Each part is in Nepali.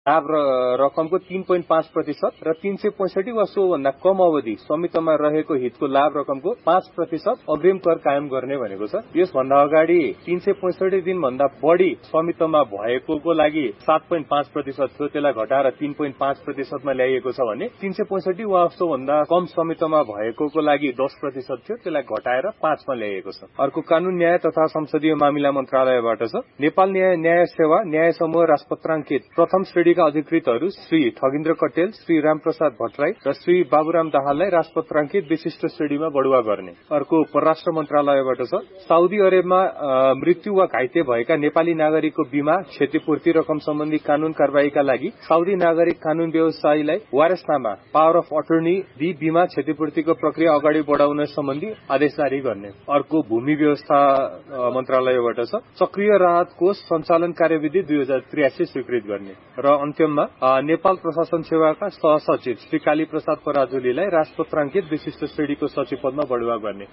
लाभ रकमको 3.5% र 365 वा सोभन्दा कम अवधि स्वामित्वमा रहेको हितको लाभ रकमको 5% अग्रिम कर कायम गर्ने भनेको छ। यसभन्दा अगाडि 365 दिन भन्दा बढी स्वामित्वमा भएको लागि 7.5% थियो, त्यसलाई घटाएर 3.5% ल्याइएको छ भने 365 वा सोभन्दा कम स्वामित्वमा भएको लागि 10% थियो, त्यसलाई घटाएर 5 मा ल्याइएको छ। अर्को कानून न्याय तथा संसदीय मामिला मन्त्रालयबाट छ। नेपाल न्याय सेवा न्याय समूह राजपत्राङ्कित प्रथम श्रेणीका अधिकृतहरू श्री ठगिन्द्र कटेल, श्री रामप्रसाद भट्टराई र श्री बाबुराम दाहाललाई राजपत्राङ्कित विशिष्ट श्रेणीमा बढुवा गर्ने। अर्को परराष्ट्र मन्त्रालयबाट छ। साउदी अरेबमा मृत्यु वा घाइते भएका नेपाली नागरिकको बीमा क्षतिपूर्ति रकम सम्बन्धी कानून कारबाहीका लागि साउदी नागरिक कानून व्यवसायीलाई वारेसनामा पावर अफ अटर्नी दिई बीमा क्षतिपूर्तिको प्रक्रिया अगाडि बढाउन सम्बन्धी आदेश जारी गर्ने। अर्को भूमि व्यवस्था मन्त्रालयबाट छ। चक्रीय राहत कोष सञ्चालन कार्यविधि 2083 स्वीकृत गर्ने। र अन्त्यमा नेपाल प्रशासन सेवाका सहसचिव श्री काली प्रसाद पराजुलीलाई राजपत्राङ्कित विशिष्ट श्रेणीको सचिव पदमा बढुवा गर्ने।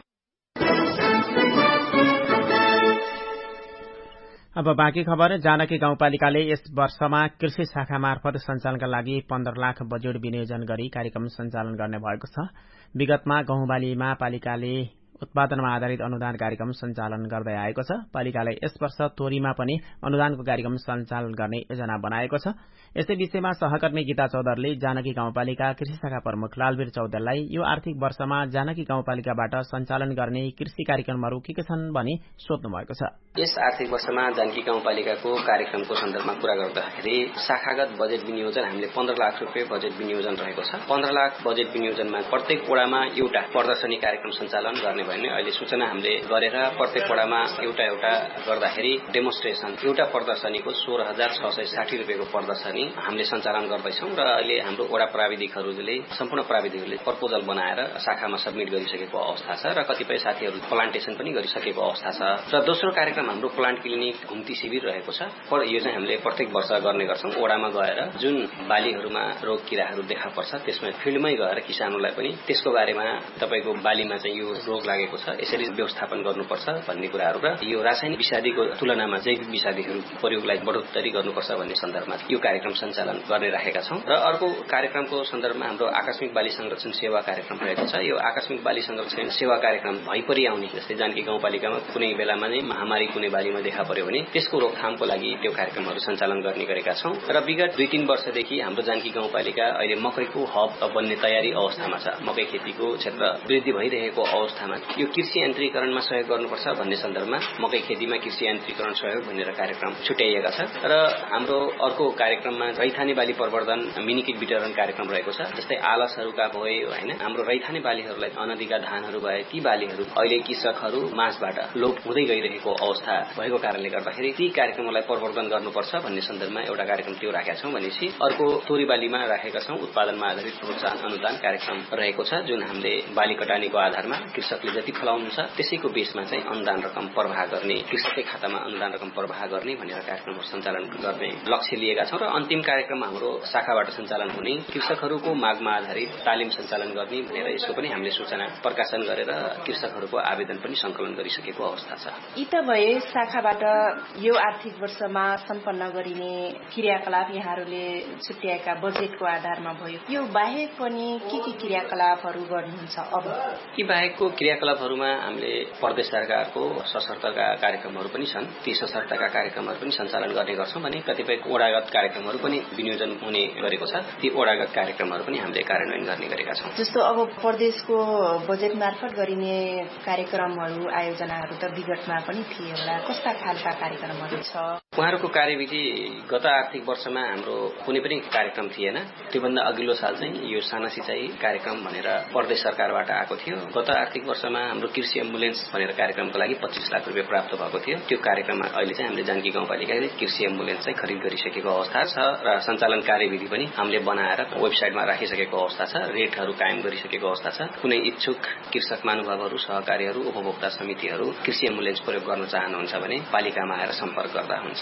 अब बाँकी खबर। जानकी गाउँपालिकाले यस वर्षमा कृषि शाखा मार्फत सञ्चालनका लागि 15 लाख बजेट विनियोजन गरी कार्यक्रम सञ्चालन गर्ने भएको छ। विगतमा गहुँबालीमा पालिकाले उत्पादनमा आधारित अनुदान कार्यक्रम सञ्चालन गर्दै आएको छ। पालिकाले यस वर्ष तोरीमा पनि अनुदानको कार्यक्रम सञ्चालन गर्ने योजना बनाएको छ। यसै विषयमा सहकर्मी गीता चौधरीले जानकी गाउँपालिका कृषि शाखा प्रमुख लालवीर चौधरीलाई यो आर्थिक वर्षमा जानकी गाउँपालिकाबाट सञ्चालन गर्ने कृषि कार्यक्रमहरू के छन् भनी सोध्नु भएको छ। यस आर्थिक वर्षमा जानकी गाउँपालिकाको कार्यक्रमको सन्दर्भमा कुरा गर्दाखेरि शाखागत बजेट विनियोजन हामीले 15 लाख रुपियाँ बजेट विनियोजन रहेको छ। 15 लाख बजेट विनियोजनमा प्रत्येक वडामा एउटा प्रदर्शनी कार्यक्रम सञ्चालन गर्ने भन्ने अहिले सूचना हामीले गरेर प्रत्येक वडामा एउटा गर्दाखेरि डेमोन्स्ट्रेसन एउटा प्रदर्शनीको 16,660 रुपियाँको प्रदर्शनी हामीले सञ्चालन गर्दैछौँ र अहिले हाम्रो वडा प्राविधिकहरूले सम्पूर्ण प्राविधिकहरूले प्रपोजल बनाएर शाखामा सबमिट गरिसकेको अवस्था छ र कतिपय साथीहरू प्लान्टेसन पनि गरिसकेको अवस्था छ। र दोस्रो कार्यक्रम हाम्रो प्लान्ट क्लिनिक घुम्ती शिविर रहेको छ। यो चाहिँ हामीले प्रत्येक वर्ष गर्ने गर्छौँ। वडामा गएर जुन बालीहरूमा रोग किराहरू देखा पर्छ त्यसमा फिल्डमै गएर किसानहरूलाई पनि त्यसको बारेमा तपाईको बालीमा चाहिँ यो रोग लागेको छ, यसरी व्यवस्थापन गर्नुपर्छ भन्ने कुराहरू र यो रासायनिक विषादीको तुलनामा जैविक विषादीहरू प्रयोगलाई बढोत्तरी गर्नुपर्छ भन्ने सन्दर्भमा यो कार्यक्रम सञ्चालन गर्ने राखेका छौँ। र अर्को कार्यक्रमको सन्दर्भमा हाम्रो आकस्मिक बाली संरक्षण सेवा कार्यक्रम रहेको छ। यो आकस्मिक बाली संरक्षण सेवा कार्यक्रम भइपरि आउने, जस्तै जानकी गाउँपालिकामा कुनै बेलामा नै महामारी कुनै बालीमा देखा पर्यो भने त्यसको रोकथामको लागि त्यो कार्यक्रमहरू सञ्चालन गर्ने गरेका छौँ। र विगत 2-3 वर्षदेखि हाम्रो जानकी गाउँपालिका अहिले मकैको हब बन्ने तयारी अवस्थामा छ। मकै खेतीको क्षेत्र वृद्धि भइरहेको अवस्थामा यो कृषि यन्त्रीकरणमा सहयोग गर्नुपर्छ भन्ने सन्दर्भमा मकै खेतीमा कृषि यन्त्रीकरण सहयोग भनेर कार्यक्रम छुट्याइएका छ। र हाम्रो अर्को कार्यक्रममा रैथाने बाली प्रवर्धन मिनी किट वितरण कार्यक्रम रहेको छ। जस्तै आलसहरूका भयो हैन, हाम्रो रैथाने बालीहरूलाई अनधिका धानहरू भए ती बालीहरू अहिले कृषकहरू माझबाट लोप हुँदै गइरहेको अवस्था भएको कारणले गर्दाखेरि ती कार्यक्रमलाई प्रवर्धन गर्नुपर्छ भन्ने सन्दर्भमा एउटा कार्यक्रम त्यो राखेका छौँ। भनेपछि अर्को तोरी बालीमा राखेका छौँ उत्पादनमा आधारित प्रोत्साहन अनुदान कार्यक्रम रहेको छ, जुन हामीले बाली कटानीको आधारमा कृषकले जति फलाउनुहुन्छ त्यसैको बेसमा चाहिँ अनुदान रकम प्रवाह गर्ने, कृषककै खातामा अनुदान रकम प्रवाह गर्ने भनेर कार्यक्रमहरू सञ्चालन गर्ने लक्ष्य लिएका छौँ। र अन्तिम कार्यक्रम हाम्रो शाखाबाट सञ्चालन हुने कृषकहरूको मागमा आधारित तालिम सञ्चालन गर्ने भनेर यसको पनि हामीले सूचना प्रकाशन गरेर कृषकहरूको आवेदन पनि संकलन गरिसकेको अवस्था छ। यी त भए शाखाबाट यो आर्थिक वर्षमा सम्पन्न गरिने क्रियाकलाप यहाँहरूले छुट्याएका बजेटको आधारमा भयो। यो बाहेक पनि के क्रियाकलापहरू गर्नुहुन्छ? अब यी बाहेकको क्रियाकलापहरूमा हामीले प्रदेश सरकारको सशर्तका कार्यक्रमहरू पनि छन्। ती सशर्तका कार्यक्रमहरू पनि सञ्चालन गर्ने गर्छौँ भने कतिपय वडागत कार्यक्रमहरू पनि विनियोजन हुने गरेको छ। ती वडागत कार्यक्रमहरू पनि हामीले कार्यान्वयन गर्ने गरेका छौँ। जस्तो अब प्रदेशको बजेट मार्फत गरिने कार्यक्रमहरू आयोजनाहरू त विगतमा पनि थिए होला, कस्ता खालका कार्यक्रमहरू छ? उहाँहरूको कार्यविधि गत आर्थिक वर्षमा हाम्रो कुनै पनि कार्यक्रम थिएन। त्योभन्दा अघिल्लो साल चाहिँ यो साना सिँचाइ कार्यक्रम भनेर प्रदेश सरकारबाट आएको थियो। गत आर्थिक वर्षमा हाम्रो कृषि एम्बुलेन्स भनेर कार्यक्रमको लागि 25 लाख रुपियाँ प्राप्त भएको थियो। त्यो कार्यक्रममा अहिले चाहिँ हामीले जानकी गाउँपालिकाले कृषि एम्बुलेन्स चाहिँ खरिद गरिसकेको अवस्था छ र सञ्चालन कार्यविधि पनि हामीले बनाएर वेबसाइटमा राखिसकेको अवस्था छ। रेटहरू कायम गरिसकेको अवस्था छ। कुनै इच्छुक कृषक महानुभावहरू, सहकारीहरू, उपभोक्ता समितिहरू कृषि एम्बुलेन्स प्रयोग गर्न चाहनुहुन्छ भने पालिकामा आएर सम्पर्क गर्दा हुन्छ।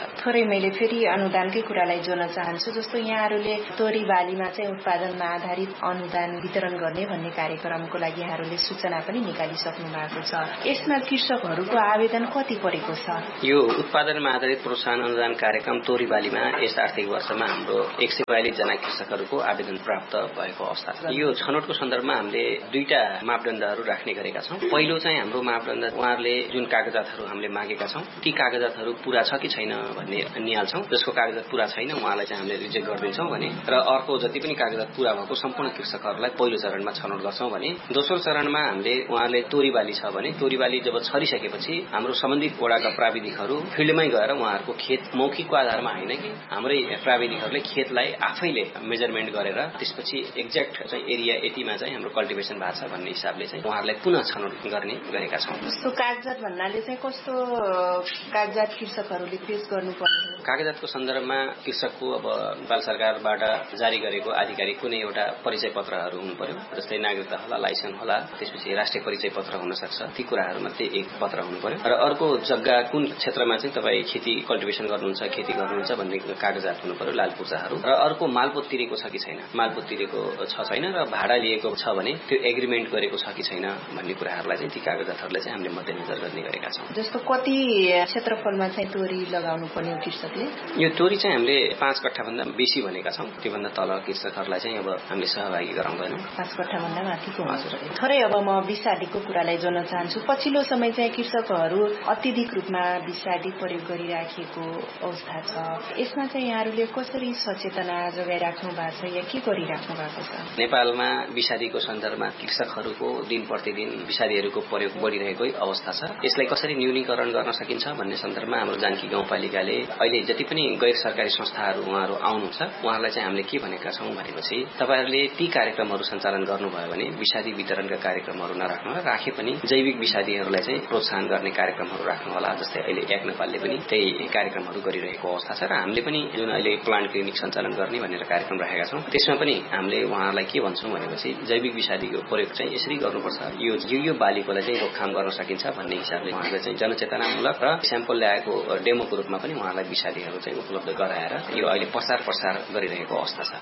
थोरै मैले फेरि अनुदानकै कुरालाई जोड्न चाहन्छु। जस्तो यहाँहरूले तोरी बालीमा चाहिँ उत्पादनमा आधारित अनुदान वितरण गर्ने भन्ने कार्यक्रमको लागि यहाँहरूले सूचना पनि निकालिसक्नु भएको छ। यसमा कृषकहरूको आवेदन कति परेको छ? यो उत्पादनमा आधारित प्रोत्साहन अनुदान कार्यक्रम तोरी बालीमा यस आर्थिक वर्षमा हाम्रो 142 जना कृषकहरूको आवेदन प्राप्त भएको अवस्था छ। यो छनौटको सन्दर्भमा हामीले दुईटा मापदण्डहरू राख्ने गरेका छौं। पहिलो चाहिँ हाम्रो मापदण्ड उहाँहरूले जुन कागजातहरू हामीले मागेका छौं ती कागजातहरू पूरा छ कि छैन भन्ने निहाल्छौं। जसको कागजात पूरा छैन उहाँलाई चाहिँ हामीले रिजेक्ट गरिदिन्छौं भने र अर्को जति पनि कागजात पूरा भएको सम्पूर्ण कृषकहरूलाई पहिलो चरणमा छनौट गर्छौं भने दोस्रो चरणमा हामीले उहाँहरूले तोरी बाली छ भने तोरी बाली जब छरिसकेपछि हाम्रो सम्बन्धित वडाका प्राविधिकहरू फिल्डमै गएर उहाँहरूको खेत मौखिकको आधारमा होइन कि हाम्रै प्राविधिकहरूले खेतलाई आफैले मेजरमेन्ट गरेर त्यसपछि एक्ज्याक्ट चाहिँ एरिया यतिमा चाहिँ हाम्रो कल्टिभेसन भएको छ भन्ने हिसाबले चाहिँ उहाँहरूलाई पुनः छनौट गर्ने गरेका छौं। जस्तो कागजात भन्नाले चाहिँ कस्तो कागजात कृषकहरूले पेश गर्नुपर्ने हो? कागजातको सन्दर्भमा कृषकको अब नेपाल सरकारबाट जारी गरेको आधिकारिक कुनै एउटा परिचय पत्रहरू हुनु पर्यो। जस्तै नागरिकता होला, लाइसेन्स होला, त्यसपछि राष्ट्रिय परिचय पत्र हुन सक्छ। ती कुराहरूमध्ये एक पत्र हुनु पर्यो र अर्को जग्गा कुन क्षेत्रमा चाहिँ तपाईँ खेती कल्टिभेसन गर्नुहुन्छ, खेती गर्नुहुन्छ भन्ने कागजात हुनु पर्यो, लाल पूर्जाहरू। र अर्को मालपोत तिरेको छ कि छैन, मालपोत तिरेको छ छैन र भाडा लिएको छ भने त्यो एग्रिमेन्ट गरेको छ कि छैन भन्ने कुराहरूलाई चाहिँ ती कागजातहरूलाई चाहिँ हामीले मध्यनजर गर्ने गरेका छौं। जस्तो कति क्षेत्रफलमा चाहिँ तोरी लगाउनु पर्ने हो कृषकले? यो तोरी चाहिँ हामीले 5 कट्ठा भन्दा बेसी भनेका छौं। त्योभन्दा तल कृषकहरूलाई चाहिँ अब हामीले सहभागी गराउँदैनौं। 5 कट्ठा भन्दा माथिको हुन्छ। थोरै अब म विषादीको कुरालाई जोड्न चाहन्छु। पछिल्लो समय चाहिँ कृषकहरू अत्यधिक रूपमा विषादी प्रयोग गरिराखेको अवस्था छ। यसमा चाहिँ यहाँहरूले कसरी सचेतना जगाइराख्नु भएको छ या के गरिराख्नु भएको छ? नेपालमा विषादीको सन्दर्भमा कृषकहरूको दिन प्रतिदिन विषादीहरूको प्रयोग बढिरहेकै अवस्था छ। यसलाई कसरी न्यूनीकरण गर्न सकिन्छ भन्ने सन्दर्भमा हाम्रो जानकी गाउँपालिकाले अहिले जति पनि गैर सरकारी संस्थाहरू उहाँहरू आउनुहुन्छ उहाँहरूलाई चाहिँ हामीले के भनेका छौं भनेपछि तपाईहरूले ती कार्यक्रमहरू सञ्चालन गर्नुभयो भने विषादी वितरणका कार्यक्रमहरू नराख्नु होला, राखे पनि जैविक विषादीहरूलाई चाहिँ प्रोत्साहन गर्ने कार्यक्रमहरू राख्नु होला। जस्तै अहिले एक नेपालले पनि त्यही कार्यक्रमहरू गरिरहेको अवस्था छ र हामीले पनि जुन अहिले प्लान्ट क्लिनिक सञ्चालन गर्ने भनेर कार्यक्रम राखेका छौं त्यसमा पनि हामीले उहाँहरूलाई के भन्छौं भनेपछि जैविक विषादीको प्रयोग चाहिँ यसरी गर्नुपर्छ, यो बालीकोलाई चाहिँ रोकथाम गर्न सकिन्छ भन्ने हिसाबले उहाँहरूले चाहिँ जनचेतनामूलक र स्याम्पल ल्याएको डेमोको रूपमा पनि उहाँहरूलाई विषादीहरू चाहिँ उपलब्ध गराएर यो अहिले प्रसार गरिरहेको अवस्था छ।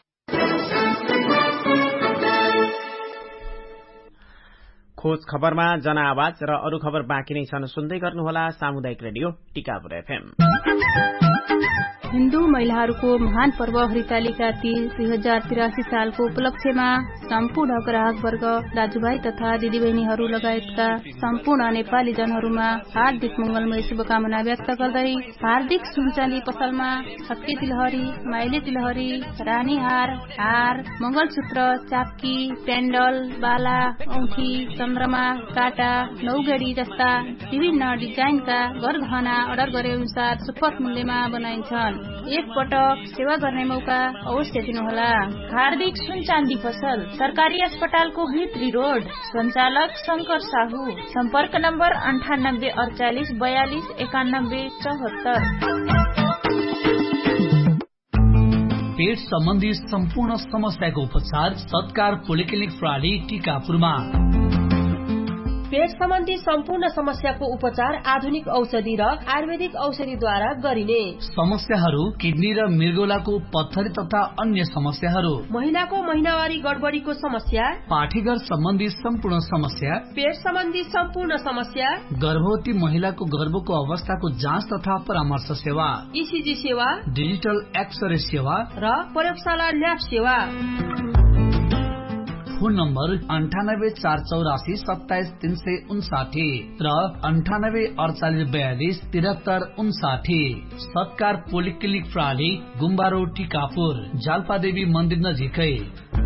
खोज खबरमा जनआवाज र अरू खबर बाँकी नै छन्, सुन्दै गर्नुहोला सामुदायिक रेडियो टिकापुर एफएम। हिन्दू महिलाहरूको महान पर्व हरितालिका तीज 2083 सालको उपलक्ष्यमा सम्पूर्ण ग्राहक वर्ग, दाजुभाइ तथा दिदीबहिनीहरू लगायतका सम्पूर्ण नेपाली जनहरूमा हार्दिक मंगलमय शुभकामना व्यक्त गर्दै हार्दिक सुनचाँदी पसलमा छक्के तिलहरी, माइले तिलहरी, रानी हार, मंगलसूत्र, चाप्की, पेन्डल, बाला, औंठी, चन्द्रमा, काटा, नौगेडी जस्ता विभिन्न डिजाइनका गरगहना अर्डर गरे अनुसार सुपथ मूल्यमा बनाइन्छन्। एक पटक सेवा गर्ने मौका अवश्य दिनुहोला। हार्दिक सुनचाँदी पसल, सरकारी अस्पतालको भित्री रोड, सञ्चालक शंकर साहू, सम्पर्क नम्बर 9848429174। पेट सम्बन्धी सम्पूर्ण समस्याको उपचार सत्कार पोलिक्लिनिक प्रणाली टीकापुरमा। पेट सम्बन्धी सम्पूर्ण समस्याको उपचार आधुनिक औषधि र आयुर्वेदिक औषधिद्वारा गरिने। समस्याहरू किडनी र मृगौलाको पत्थरी तथा अन्य समस्याहरू, महिलाको महिनावारी गडबडीको समस्या, पाठीघर सम्बन्धी सम्पूर्ण समस्या, पेट सम्बन्धी सम्पूर्ण समस्या, गर्भवती महिलाको गर्भको अवस्थाको जाँच तथा परामर्श सेवा, ईसीजी सेवा, डिजिटल एक्सरे सेवा र प्रयोगशाला ल्याब सेवा। फोन नम्बर 9848277359 र 9848427359। सत्कार पोलिक्लिनिक प्रणाली, गुम्बा रोड, टीकापुर, जाल्पादेवी मन्दिर नजिकै।